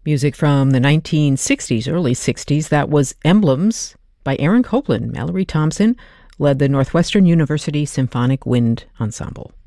Music from the 1960s, early 60s, that was Emblems by Aaron Copland. Mallory Thompson led the Northwestern University Symphonic Wind Ensemble.